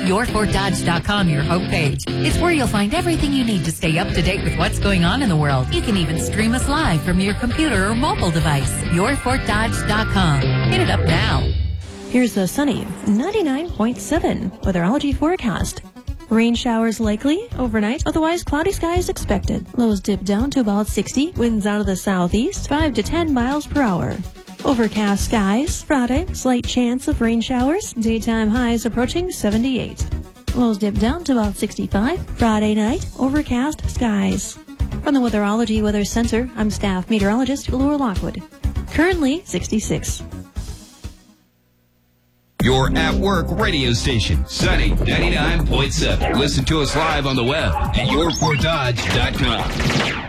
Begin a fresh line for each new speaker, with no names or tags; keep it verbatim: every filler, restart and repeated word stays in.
your fort dodge dot com, your homepage. It's where you'll find everything you need to stay up to date with what's going on in the world. You can even stream us live from your computer or mobile device. your fort dodge dot com. Hit it up now.
Here's the sunny ninety-nine point seven weatherology forecast. Rain showers likely overnight, otherwise cloudy skies expected. Lows dip down to about sixty, winds out of the southeast, five to ten miles per hour. Overcast skies. Friday, slight chance of rain showers. Daytime highs approaching seventy-eight. Lows dip down to about sixty-five. Friday night, overcast skies. From the Weatherology Weather Center, I'm staff meteorologist Laura Lockwood. Currently sixty-six.
Your at-work radio station, Sunny ninety-nine point seven. Listen to us live on the web at your fort dodge dot com.